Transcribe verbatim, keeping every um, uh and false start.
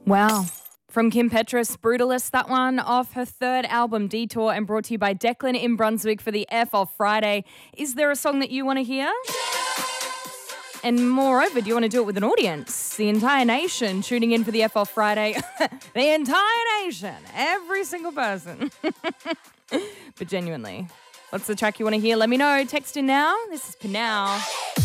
Wow. From Kim Petras, Brutalist, that one off her third album, Detour, and brought to you by Declan in Brunswick for the F off Friday. Is there a song that you want to hear? And moreover, do you want to do it with an audience? The entire nation tuning in for the F off Friday. The entire nation. Every single person. But genuinely, what's the track you want to hear? Let me know. Text in now. This is Panow.